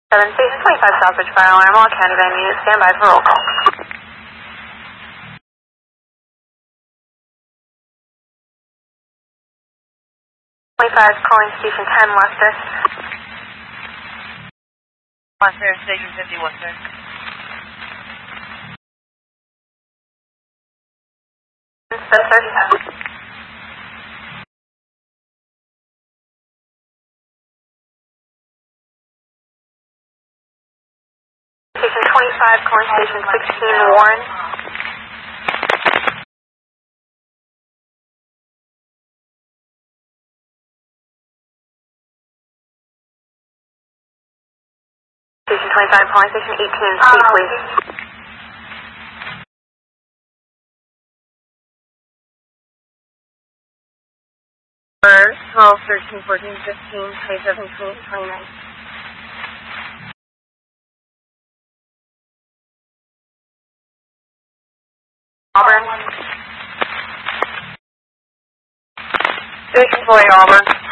Station 25 Southbridge Fire Alarm, all county van units, stand by for roll call. 25 calling Station 10, Lester. Lester, Station 51, sir. Spencer. Station 25 calling Station 16, Warren. Station 25 calling Station 18, State Police. Number 12, 13, 14, 15, 27, 28, 29. Auburn. Station 40, Auburn.